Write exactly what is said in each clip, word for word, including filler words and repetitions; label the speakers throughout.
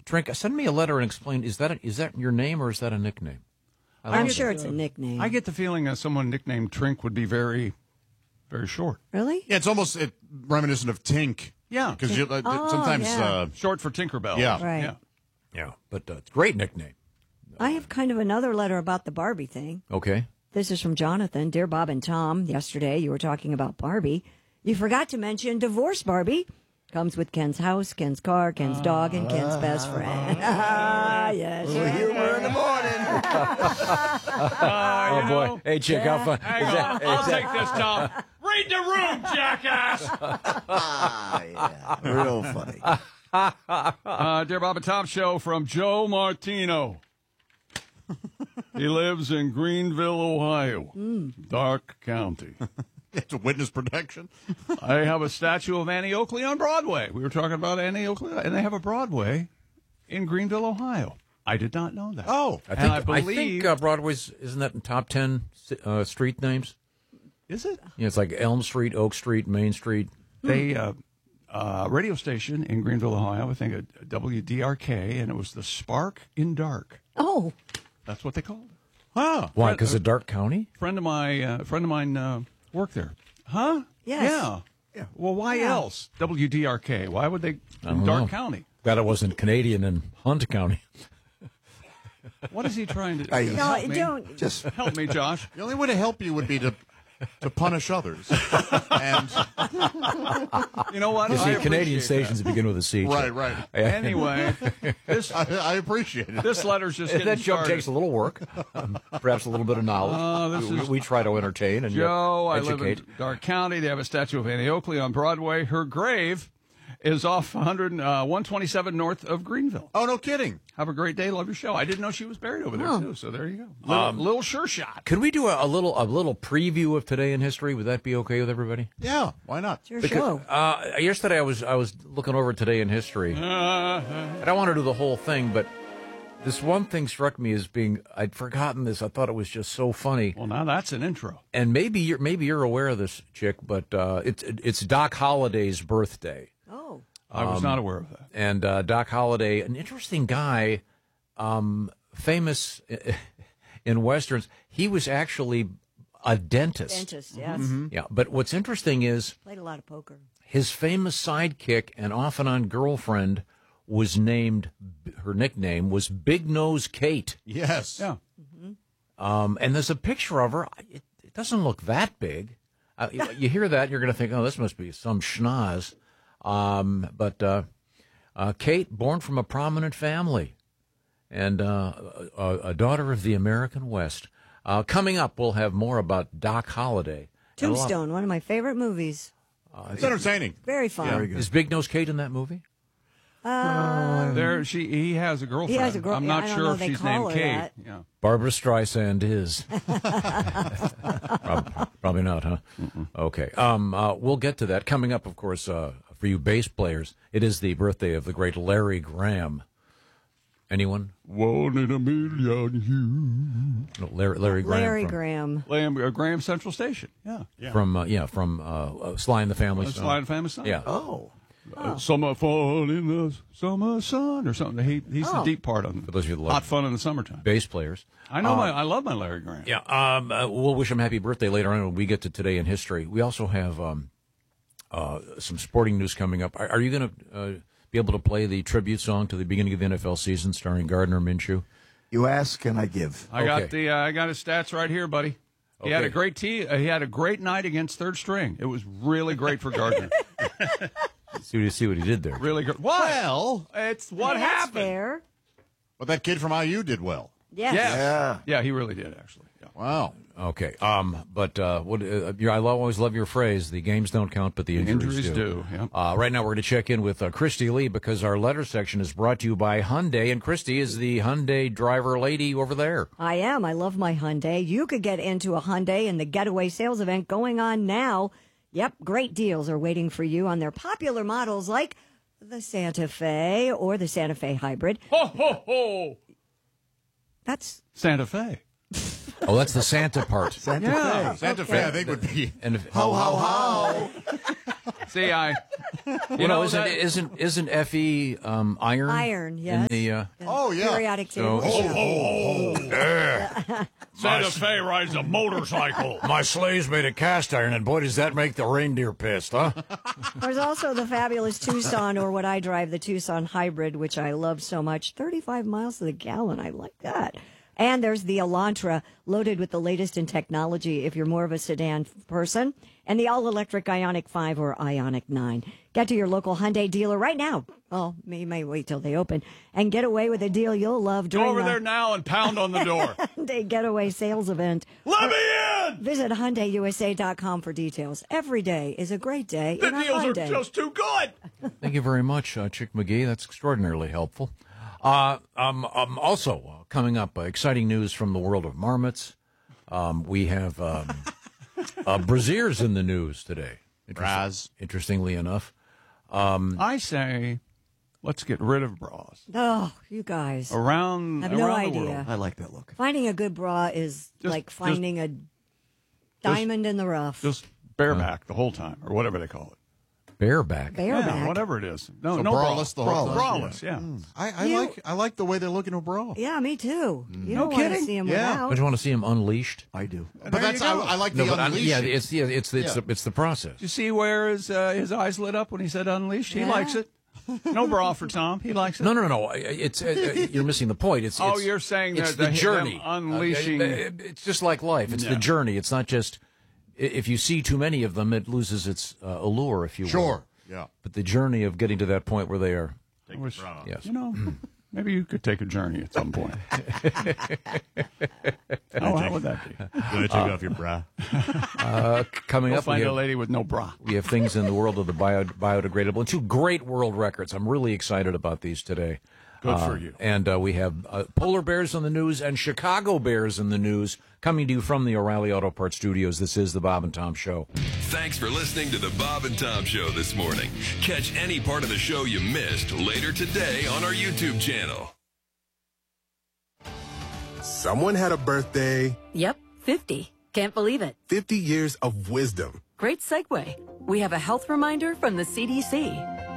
Speaker 1: Trink, send me a letter and explain, is that a, is that your name or is that a nickname?
Speaker 2: I'm
Speaker 1: that.
Speaker 2: sure it's a nickname.
Speaker 3: I get the feeling that someone nicknamed Trink would be very, very short.
Speaker 2: Really?
Speaker 4: Yeah, it's almost it, reminiscent of Tink.
Speaker 3: Yeah.
Speaker 4: Because you uh,
Speaker 2: Oh,
Speaker 4: sometimes...
Speaker 2: yeah.
Speaker 4: Uh,
Speaker 3: Short for Tinkerbell.
Speaker 4: Yeah.
Speaker 2: Right.
Speaker 3: Yeah.
Speaker 1: Yeah, but uh, it's a great nickname.
Speaker 2: I have kind of another letter about the Barbie thing.
Speaker 1: Okay.
Speaker 2: This is from Jonathan. Dear Bob and Tom, yesterday you were talking about Barbie. You forgot to mention Divorce Barbie. Comes with Ken's house, Ken's car, Ken's dog, and Ken's best friend. Ah, yes.
Speaker 5: Humor in the morning.
Speaker 1: Oh, boy.
Speaker 3: know.
Speaker 1: Hey, Chick, how fun.
Speaker 3: Hang
Speaker 1: is
Speaker 3: on.
Speaker 1: that,
Speaker 3: I'll
Speaker 1: is that-
Speaker 3: take this, Tom. Read the room, jackass.
Speaker 5: Ah, yeah. Real funny.
Speaker 3: Uh, Dear Bob and Tom show from Joe Martino. He lives in Greenville, Ohio, Dark County.
Speaker 4: it's a witness protection.
Speaker 3: I have a statue of Annie Oakley on Broadway. We were talking about Annie Oakley, and they have a Broadway in Greenville, Ohio. I did not know that.
Speaker 4: Oh.
Speaker 1: I
Speaker 3: And
Speaker 1: think,
Speaker 3: I
Speaker 1: I
Speaker 3: believe-
Speaker 1: think uh, Broadway's, isn't that in top ten uh, street names?
Speaker 3: Is it?
Speaker 1: Yeah, it's like Elm Street, Oak Street, Main Street.
Speaker 3: They uh, uh, radio station in Greenville, Ohio. I think a W D R K, and it was the Spark in Dark.
Speaker 2: Oh,
Speaker 3: That's what they called it.
Speaker 4: Huh.
Speaker 1: Why? Because of Dark County?
Speaker 3: Friend of my uh, friend of mine uh, worked there. Huh?
Speaker 2: Yes.
Speaker 3: Yeah. Yeah. Well, why
Speaker 2: Yeah.
Speaker 3: else? W D R K. Why would they
Speaker 1: I
Speaker 3: in
Speaker 1: don't
Speaker 3: Dark
Speaker 1: know.
Speaker 3: County?
Speaker 1: Glad it wasn't Canadian in Hunt County.
Speaker 3: What is he trying to
Speaker 5: Hey,
Speaker 3: do?
Speaker 2: no,
Speaker 3: help me.
Speaker 2: don't.
Speaker 5: Just
Speaker 3: Help me, Josh.
Speaker 4: The only way to help you would be to to punish others. and
Speaker 3: You know what?
Speaker 1: You
Speaker 3: I
Speaker 1: see, Canadian
Speaker 3: appreciate
Speaker 1: stations begin with a C. Chick.
Speaker 4: right, right.
Speaker 3: that. Anyway, this
Speaker 4: I, I appreciate it.
Speaker 3: this letter's just getting
Speaker 1: That joke
Speaker 3: started.
Speaker 1: takes a little work, um, perhaps a little bit of knowledge.
Speaker 3: Oh, this
Speaker 1: we,
Speaker 3: is-
Speaker 1: we try to entertain and yet
Speaker 3: Joe, I live
Speaker 1: educate.
Speaker 3: in Dark County. They have a statue of Annie Oakley on Broadway. Her grave is off one hundred, uh, one twenty-seven north of Greenville.
Speaker 4: Oh, no kidding.
Speaker 3: Have a great day. Love your show. I didn't know she was buried over there,
Speaker 2: Oh.
Speaker 3: too. So there you go. Little,
Speaker 1: Um,
Speaker 3: little sure shot.
Speaker 1: Could we do a, a little a little preview of today in history? Would that be okay with everybody?
Speaker 4: Yeah, why not?
Speaker 2: It's your
Speaker 1: Because,
Speaker 2: show.
Speaker 1: uh, yesterday I was I was looking over today in history. I don't want to do the whole thing, but this one thing struck me as being I'd forgotten this. I thought it was just so funny.
Speaker 3: Well, now that's an intro.
Speaker 1: And maybe you're maybe you're aware of this, Chick, but uh, it's it's Doc Holliday's birthday.
Speaker 2: Oh,
Speaker 3: I was not aware of that.
Speaker 1: And uh, Doc Holliday, an interesting guy, um, famous in westerns. He was actually a dentist.
Speaker 2: dentist, yes.
Speaker 1: Yeah, but what's interesting is
Speaker 2: Played a lot of poker.
Speaker 1: his famous sidekick and off and on girlfriend was named. Her nickname was Big Nose Kate.
Speaker 4: Yes.
Speaker 3: Yeah.
Speaker 1: Um, and there's a picture of her. It, it doesn't look that big. Uh, you, you hear that, you're going to think, oh, this must be some schnoz. Um, but uh, uh, Kate, born from a prominent family, and uh, a, a daughter of the American West. Uh, coming up, we'll have more about Doc Holliday. And a lot-
Speaker 2: Tombstone, one of my favorite movies.
Speaker 4: It's entertaining.
Speaker 2: Very fun.
Speaker 1: Is Big Nose Kate in that movie?
Speaker 3: There, she he has a girlfriend.
Speaker 2: He has a girl-
Speaker 3: I'm
Speaker 2: yeah,
Speaker 3: not
Speaker 2: I don't
Speaker 3: sure
Speaker 2: know,
Speaker 3: if
Speaker 2: they
Speaker 3: she's
Speaker 2: call
Speaker 3: named
Speaker 2: her
Speaker 3: Kate.
Speaker 2: that.
Speaker 3: Yeah.
Speaker 1: Barbara Streisand is. Prob- Probably not, huh? Okay. Um, uh, we'll get to that. Coming up, of course, uh, for you bass players, it is the birthday of the great Larry Graham. Anyone?
Speaker 3: One in a million you.
Speaker 1: No, Larry, Larry Graham.
Speaker 2: Larry
Speaker 1: from,
Speaker 2: Graham.
Speaker 3: Lamb, uh, Graham Central Station. Yeah. Yeah.
Speaker 1: From, uh, yeah, from uh, uh, Sly and the Family
Speaker 3: That's
Speaker 1: Stone.
Speaker 3: Sly and the Family Stone.
Speaker 1: Yeah.
Speaker 5: oh,
Speaker 3: Uh, summer fun in the summer sun or something. He, he's
Speaker 2: Oh.
Speaker 3: the deep part on
Speaker 1: For those of you that love
Speaker 3: Hot Fun in the Summertime.
Speaker 1: bass players.
Speaker 3: I know my, I love my Larry Graham.
Speaker 1: Yeah, um, uh, we'll wish him happy birthday later on when we get to Today in History. We also have um, uh, some sporting news coming up. Are, are you going to uh, be able to play the tribute song to the beginning of the N F L season starring Gardner Minshew?
Speaker 5: you ask and I give.
Speaker 3: I got
Speaker 1: Okay.
Speaker 3: the uh, I got his stats right here, buddy. He had
Speaker 1: Okay.
Speaker 3: a great tee. Uh, he had a great night against third string. It was really great for Gardner.
Speaker 1: See what, see what he did there.
Speaker 3: really good. What?
Speaker 4: Well,
Speaker 3: It's what
Speaker 2: That's
Speaker 3: happened.
Speaker 2: fair.
Speaker 4: but that kid from I U did well.
Speaker 2: Yes.
Speaker 3: Yes.
Speaker 5: Yeah.
Speaker 3: Yeah, he really did actually. Yeah.
Speaker 4: Wow.
Speaker 1: Okay. Um, but uh, what, uh, your, I love, always love your phrase, the games don't count, but the injuries,
Speaker 3: Injuries
Speaker 1: do.
Speaker 3: do, yeah.
Speaker 1: Uh, right now we're going to check in with uh, Christy Lee because our letter section is brought to you by Hyundai, and Christy is the Hyundai driver lady over there.
Speaker 2: I am. I love my Hyundai. You could get into a Hyundai in the Getaway Sales event going on now. Yep, great deals are waiting for you on their popular models like the Santa Fe or the Santa Fe Hybrid.
Speaker 3: Ho ho ho!
Speaker 2: That's
Speaker 3: Santa Fe.
Speaker 1: Oh, that's the Santa part.
Speaker 5: Santa
Speaker 3: Yeah.
Speaker 5: Fe.
Speaker 4: Santa Fe, I think, would be.
Speaker 1: And if,
Speaker 5: Ho, ho, ho.
Speaker 3: See, I. You
Speaker 1: you know,
Speaker 3: know,
Speaker 1: isn't
Speaker 3: that-
Speaker 1: isn't isn't Fe um, iron?
Speaker 2: Iron, yes.
Speaker 1: In the uh,
Speaker 4: Oh, yeah.
Speaker 2: Periodic
Speaker 1: So-
Speaker 2: table.
Speaker 3: Santa Fe rides a motorcycle.
Speaker 1: my sleigh's made of cast iron, and boy, does that make the reindeer pissed, huh?
Speaker 2: There's also the fabulous Tucson, or what I drive, the Tucson Hybrid, which I love so much. thirty-five miles to the gallon. I like that. And there's the Elantra, loaded with the latest in technology if you're more of a sedan person. And the all-electric Ioniq five or Ioniq nine. Get to your local Hyundai dealer right now. Oh, you may wait till they open. And get away with a deal you'll love during
Speaker 3: Go over
Speaker 2: the
Speaker 3: there now and pound on the door.
Speaker 2: Hyundai Getaway Sales Event.
Speaker 3: Let me in!
Speaker 2: Visit Hyundai U S A dot com for details. Every day is a great day
Speaker 3: The
Speaker 2: in a
Speaker 3: deals are
Speaker 2: Hyundai.
Speaker 3: just too good.
Speaker 1: Thank you very much, uh, Chick McGee. That's extraordinarily helpful. Uh, um, um, also, uh, coming up, uh, exciting news from the world of marmots. Um, we have um, uh, brassieres in the news today.
Speaker 4: Braz.
Speaker 1: Interestingly enough.
Speaker 3: I say, let's get rid of bras
Speaker 2: Oh, you guys.
Speaker 3: around,
Speaker 2: I have no
Speaker 3: around the
Speaker 2: idea.
Speaker 3: world.
Speaker 5: I like that look.
Speaker 2: Finding a good bra is
Speaker 3: Just-
Speaker 2: like
Speaker 3: just-
Speaker 2: finding a diamond in the rough.
Speaker 3: Just bareback the whole time, or whatever they call it.
Speaker 1: Bareback.
Speaker 2: Bareback.
Speaker 3: Yeah, whatever it is. No,
Speaker 4: So
Speaker 3: no
Speaker 4: braless the whole
Speaker 3: bra.
Speaker 4: time.
Speaker 3: Braless, yeah.
Speaker 4: I, I
Speaker 2: You-
Speaker 4: like I like the way they look in a bra.
Speaker 2: Yeah, me too. You
Speaker 3: No
Speaker 2: don't want to
Speaker 3: kidding?
Speaker 2: see him
Speaker 4: Yeah.
Speaker 2: without.
Speaker 1: Don't you want to see him unleashed?
Speaker 5: I do.
Speaker 4: But
Speaker 3: There
Speaker 4: that's
Speaker 3: you
Speaker 4: I,
Speaker 3: go.
Speaker 4: I like
Speaker 1: No,
Speaker 4: the
Speaker 1: but un-
Speaker 4: unleashing.
Speaker 1: yeah, it's yeah, it's it's
Speaker 4: Yeah.
Speaker 1: the, it's the process.
Speaker 3: Did you see where his uh, his eyes lit up when he said unleashed? He
Speaker 2: Yeah.
Speaker 3: likes it. No bra for Tom. He likes it.
Speaker 1: No, no, no, no. It's uh, you're missing the point. It's
Speaker 3: Oh,
Speaker 1: it's,
Speaker 3: you're saying
Speaker 1: it's
Speaker 3: that
Speaker 1: the
Speaker 3: the-
Speaker 1: journey,
Speaker 3: them unleashing-
Speaker 1: Uh, uh, it's just like life. It's the
Speaker 3: Yeah.
Speaker 1: journey. It's not just i- if you see too many of them, it loses its uh, allure, if you will.
Speaker 4: Sure. Yeah.
Speaker 1: But the journey of getting to that point where they are,
Speaker 3: I wish-
Speaker 1: yes.
Speaker 3: You know, maybe you could take a journey at some point. oh, how would that be?
Speaker 4: Gonna take off your bra.
Speaker 1: Uh, coming
Speaker 3: Go
Speaker 1: up, we
Speaker 3: find a
Speaker 1: have,
Speaker 3: lady with no bra.
Speaker 1: we have things in the world of the bio, biodegradable and two great world records. I'm really excited about these today.
Speaker 3: Good
Speaker 1: Uh,
Speaker 3: for you.
Speaker 1: And uh, we have uh, polar bears in the news and Chicago Bears in the news coming to you from the O'Reilly Auto Parts Studios. This is the Bob and Tom Show.
Speaker 6: Thanks for listening to the Bob and Tom Show this morning. Catch any part of the show you missed later today on our YouTube channel.
Speaker 7: Someone had a birthday,
Speaker 8: Yep, fifty. Can't believe it.
Speaker 7: fifty years of wisdom.
Speaker 8: Great segue. We have a health reminder from the C D C.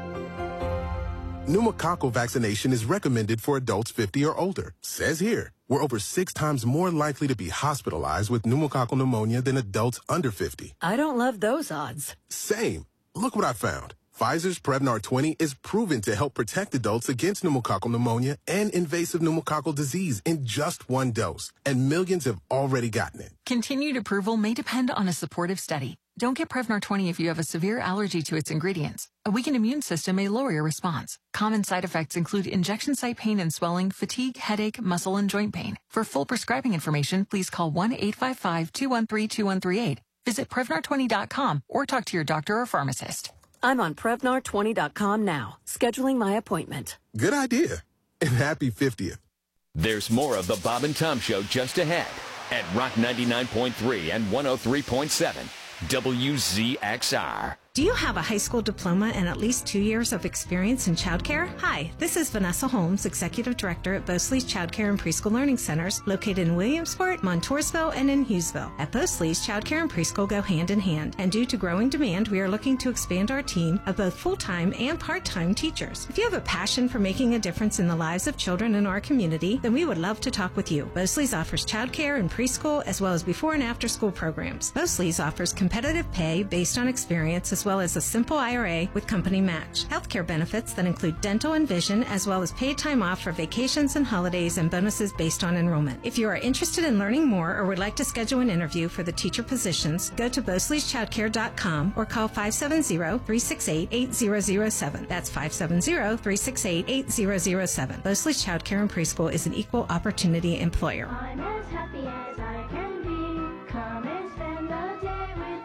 Speaker 7: Pneumococcal vaccination is recommended for adults fifty or older. Says here, we're over six times more likely to be hospitalized with pneumococcal pneumonia than adults under fifty.
Speaker 8: I don't love those odds.
Speaker 7: Same. Look what I found. Pfizer's Prevnar twenty is proven to help protect adults against pneumococcal pneumonia and invasive pneumococcal disease in just one dose. And millions have already gotten it.
Speaker 9: Continued approval may depend on a supportive study. Don't get Prevnar twenty if you have a severe allergy to its ingredients. A weakened immune system may lower your response. Common side effects include injection site pain and swelling, fatigue, headache, muscle, and joint pain. For full prescribing information, please call one eight five five, two one three, two one three eight. Visit Prevnar twenty dot com or talk to your doctor or pharmacist.
Speaker 8: I'm on Prevnar twenty dot com now, scheduling my appointment.
Speaker 7: Good idea. And happy fiftieth.
Speaker 10: There's more of the Bob and Tom Show just ahead at Rock ninety-nine point three and one oh three point seven W Z X R.
Speaker 11: Do you have a high school diploma and at least two years of experience in childcare? Hi, this is Vanessa Holmes, Executive Director at Bosley's Childcare and Preschool Learning Centers, located in Williamsport, Montoursville, and in Hughesville. At Bosley's, childcare and preschool go hand in hand, and due to growing demand, we are looking to expand our team of both full-time and part-time teachers. If you have a passion for making a difference in the lives of children in our community, then we would love to talk with you. Bosley's offers childcare and preschool, as well as before and after school programs. Bosley's offers competitive pay based on experience, as well as a simple I R A with company match. Healthcare benefits that include dental and vision, as well as paid time off for vacations and holidays and bonuses based on enrollment. If you are interested in learning more or would like to schedule an interview for the teacher positions, go to bosleys childcare dot com or call five seven zero, three six eight, eight zero zero seven. That's five seven zero, three six eight, eight zero zero seven. Bosley's Childcare and Preschool is an equal opportunity employer.
Speaker 12: I'm as happy as I can be. Come and spend the day with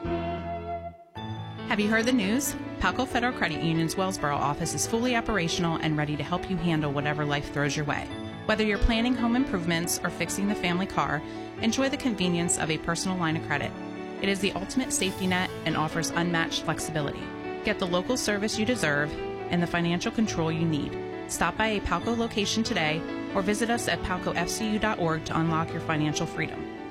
Speaker 12: me.
Speaker 13: Have you heard the news? Palco Federal Credit Union's Wellsboro office is fully operational and ready to help you handle whatever life throws your way. Whether you're planning home improvements or fixing the family car, enjoy the convenience of a personal line of credit. It is the ultimate safety net and offers unmatched flexibility. Get the local service you deserve and the financial control you need. Stop by a Palco location today or visit us at palco f c u dot org to unlock your financial freedom.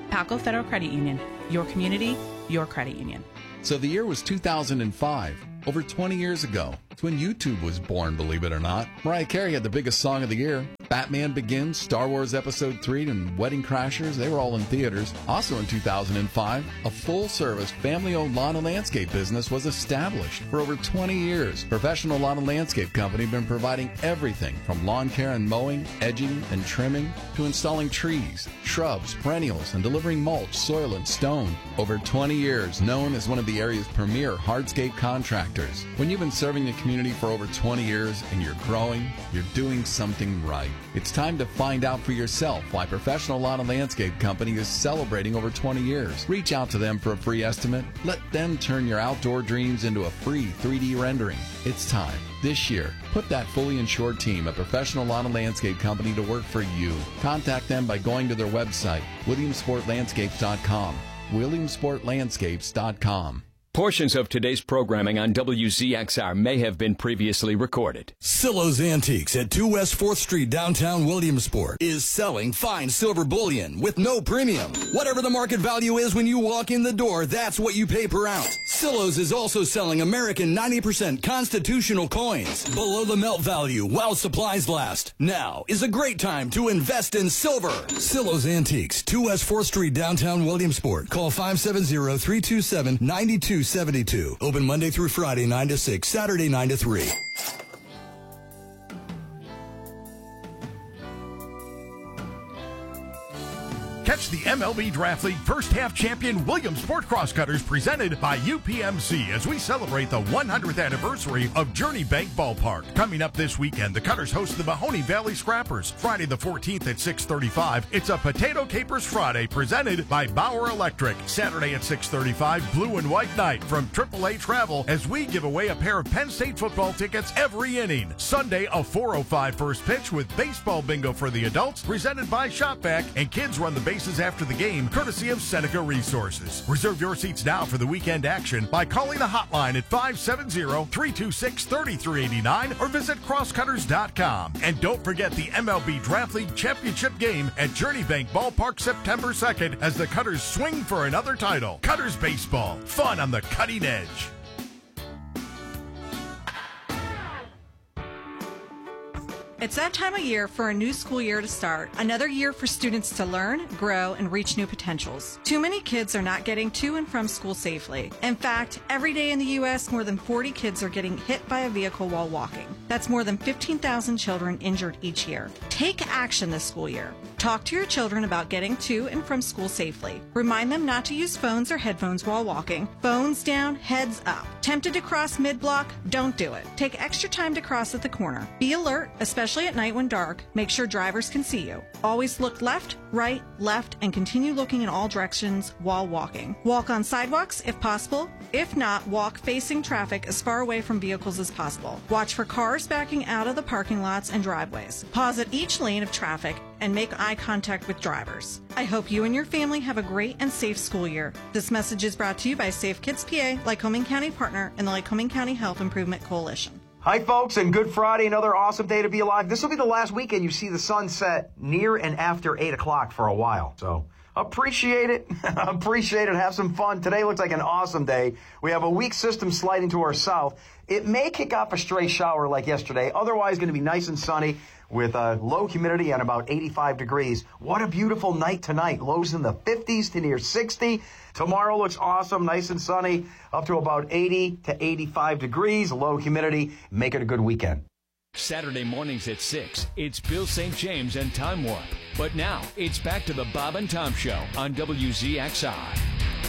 Speaker 13: Palco Federal Credit Union. Your community, your credit union.
Speaker 3: So the year was two thousand five, over twenty years ago. It's when YouTube was born, believe it or not. Mariah Carey had the biggest song of the year. Batman Begins, Star Wars Episode three, and Wedding Crashers, they were all in theaters. Also in two thousand five, a full-service, family-owned lawn and landscape business was established. For over twenty years, Professional Lawn and Landscape Company have been providing everything from lawn care and mowing, edging, and trimming, to installing trees, shrubs, perennials, and delivering mulch, soil, and stone. Over twenty years, known as one of the area's premier hardscape contractors. When you've been serving the community for over twenty years and you're growing, you're doing something right. It's time to find out for yourself why Professional Lawn and Landscape Company is celebrating over twenty years. Reach out to them for a free estimate. Let them turn your outdoor dreams into a free three D rendering. It's time. This year, put that fully insured team at Professional Lawn and Landscape Company to work for you. Contact them by going to their website, williamsport landscapes dot com. williamsport landscapes dot com.
Speaker 10: Portions of today's programming on W Z X R may have been previously recorded.
Speaker 14: Silo's Antiques at two West fourth Street, downtown Williamsport, is selling fine silver bullion with no premium. Whatever the market value is when you walk in the door, that's what you pay per ounce. Silo's is also selling American ninety percent constitutional coins below the melt value while supplies last. Now is a great time to invest in silver. Silo's Antiques, two West fourth Street, downtown Williamsport. Call five seven zero, three two seven, nine two seventy-two. Open Monday through Friday, nine to six, Saturday, nine to three.
Speaker 15: Catch the M L B Draft League first half champion Williamsport Crosscutters presented by U P M C as we celebrate the one hundredth anniversary of Journey Bank Ballpark. Coming up this weekend, the Cutters host the Mahoney Valley Scrappers. Friday the fourteenth at six thirty-five, it's a Potato Capers Friday presented by Bauer Electric. Saturday at six thirty-five, Blue and White Night from triple A Travel as we give away a pair of Penn State football tickets every inning. Sunday, a four oh five first pitch with baseball bingo for the adults presented by Shopback, and kids run the bases after the game courtesy of Seneca Resources. Reserve your seats now for the weekend action by calling the hotline at five seven zero, three two six, three three eight nine or visit crosscutters dot com. And don't forget the M L B Draft League Championship game at Journey Bank Ballpark September second as the Cutters swing for another title. Cutters Baseball, fun on the cutting edge.
Speaker 16: It's that time of year for a new school year to start. Another year for students to learn, grow, and reach new potentials. Too many kids are not getting to and from school safely. In fact, every day in the U S, more than forty kids are getting hit by a vehicle while walking. That's more than fifteen thousand children injured each year. Take action this school year. Talk to your children about getting to and from school safely. Remind them not to use phones or headphones while walking. Phones down, heads up. Tempted to cross mid-block? Don't do it. Take extra time to cross at the corner. Be alert, especially at night when dark. Make sure drivers can see you. Always look left, right, left, and continue looking in all directions while walking. Walk on sidewalks if possible. If not, walk facing traffic as far away from vehicles as possible. Watch for cars backing out of the parking lots and driveways. Pause at each lane of traffic and make eye contact with drivers. I hope you and your family have a great and safe school year. This message is brought to you by Safe Kids P A, Lycoming County Partner, and the Lycoming County Health Improvement Coalition.
Speaker 17: Hi, folks, and Good Friday, another awesome day to be alive. This will be the last weekend you see the sun set near and after eight o'clock for a while. So appreciate it. Appreciate it. Have some fun. Today looks like an awesome day. We have a weak system sliding to our south. It may kick off a stray shower like yesterday. Otherwise, going to be nice and sunny with a low humidity and about eighty-five degrees. What a beautiful night tonight. Lows in the fifties to near sixty. Tomorrow looks awesome, nice and sunny, up to about eighty to eighty-five degrees. Low humidity. Make it a good weekend.
Speaker 10: Saturday mornings at six, it's Bill Saint James and Time Warp. But now, it's back to the Bob and Tom Show on W Z X R.